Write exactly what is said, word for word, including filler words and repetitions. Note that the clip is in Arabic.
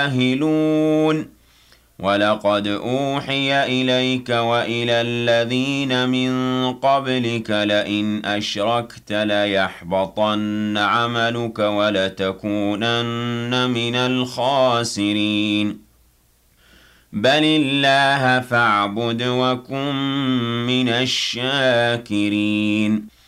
جاهلون ولقد أوحي إليك وإلى الذين من قبلك لئن أشركت ليحبطن عملك ولتكونن من الخاسرين بل الله فاعبد وكن من الشاكرين